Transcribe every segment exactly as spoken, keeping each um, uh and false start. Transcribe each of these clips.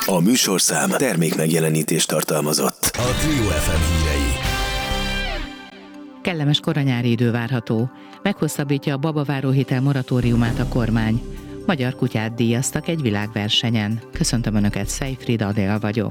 A műsorszám termék megjelenítést tartalmazott. A Trio ef em hírei. Kellemes koranyári idő várható. Meghosszabbítja a babaváró hitel moratóriumát a kormány. Magyar kutyát díjaztak egy világversenyen. Köszöntöm Önöket, Szejfrid Adél vagyok.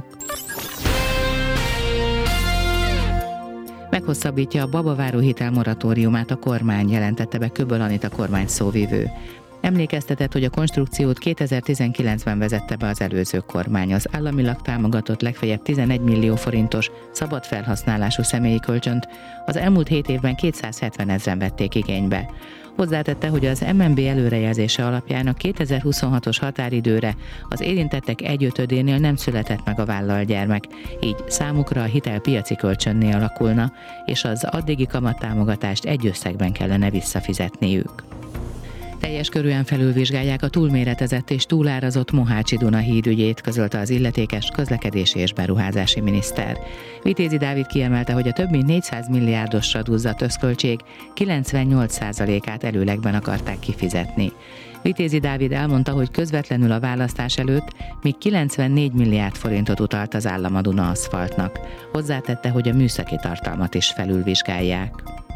Meghosszabbítja a babaváró hitel moratóriumát a kormány, jelentette be Köböl Anita kormány szóvivő. Emlékeztetett, hogy a konstrukciót kétezer-tizenkilencben vezette be az előző kormány. Az államilag támogatott legfeljebb tizenegy millió forintos szabad felhasználású személyi kölcsönt az elmúlt hét évben kétszázhetven ezren vették igénybe. Hozzátette, hogy az em en bé előrejelzése alapján a kétezer-huszonhatos határidőre az érintettek egyötödénél nem született meg a vállalt gyermek, így számukra a hitel piaci kölcsönné alakulna, és az addigi kamattámogatást egy összegben kellene visszafizetniük. Teljes körűen felülvizsgálják a túlméretezett és túlárazott Mohácsi-Duna híd ügyét, közölte az illetékes közlekedési és beruházási miniszter. Vitézi Dávid kiemelte, hogy a több mint négyszáz milliárdosra duzzadt összköltség kilencvennyolc százalékát előlegben akarták kifizetni. Vitézi Dávid elmondta, hogy közvetlenül a választás előtt még kilencvennégy milliárd forintot utalt az állam a Duna aszfaltnak. Hozzátette, hogy a műszaki tartalmat is felülvizsgálják.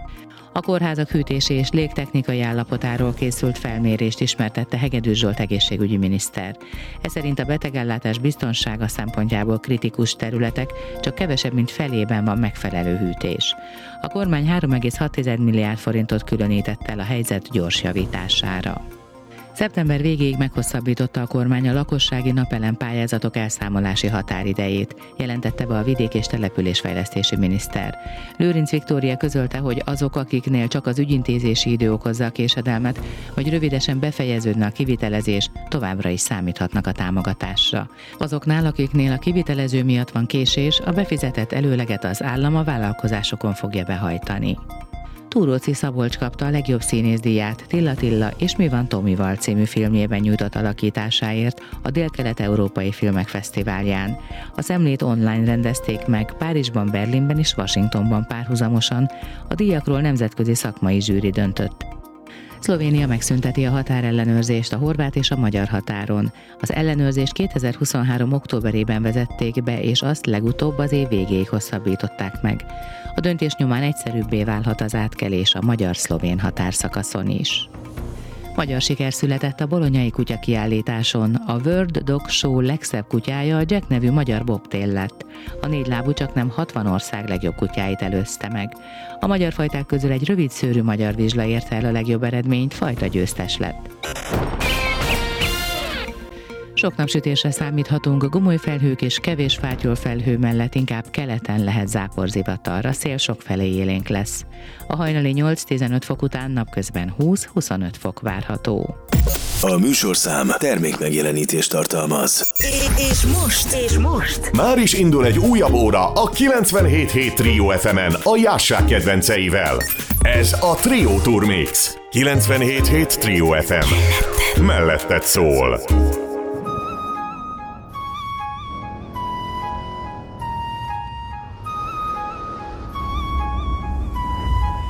A kórházak hűtési és légtechnikai állapotáról készült felmérést ismertette Hegedűs Zsolt egészségügyi miniszter. Ez szerint a betegellátás biztonsága szempontjából kritikus területek csak kevesebb, mint felében van megfelelő hűtés. A kormány három egész hat milliárd forintot különített el a helyzet gyors javítására. Szeptember végéig meghosszabbította a kormány a lakossági napelem pályázatok elszámolási határidejét, jelentette be a vidék- és településfejlesztési miniszter. Lőrinc Viktória közölte, hogy azok, akiknél csak az ügyintézési idő okozza a késedelmet, vagy rövidesen befejeződne a kivitelezés, továbbra is számíthatnak a támogatásra. Azoknál, akiknél a kivitelező miatt van késés, a befizetett előleget az állam a vállalkozásokon fogja behajtani. Túróczi Szabolcs kapta a legjobb színészdíját Tilla Tilla és Mi van Tomival című filmjében nyújtott alakításáért a Dél-Kelet-Európai Filmek Fesztiválján. A szemlét online rendezték meg Párizsban, Berlinben és Washingtonban párhuzamosan, a díjakról nemzetközi szakmai zsűri döntött. Szlovénia megszünteti a határellenőrzést a horvát és a magyar határon. Az ellenőrzést kétezer-huszonhárom októberében vezették be, és azt legutóbb az év végéig hosszabbították meg. A döntés nyomán egyszerűbbé válhat az átkelés a magyar-szlovén határszakaszon is. Magyar siker született a bolonyai kutyakiállításon. A World Dog Show legszebb kutyája a Jack nevű magyar bobtail lett. A négylábú csaknem hatvan ország legjobb kutyáit előzte meg. A magyar fajták közül egy rövid szőrű magyar vizsla érte el a legjobb eredményt, fajta győztes lett. Sok napsütésre számíthatunk, gomoly felhők és kevés fátyolfelhő mellett inkább keleten lehet záporzivatarra, szél sokfelé élénk lesz. A hajnali nyolc-tizenöt fok után napközben húsz-huszonöt fok várható. A műsorszám termék megjelenítést tartalmaz. És most, és most már is indul egy újabb óra a kilencvenhét hét Trio ef emen a Jássák kedvenceivel. Ez a Trio Tour Mix. kilencvenhét hét Trio ef em. Melletted szól.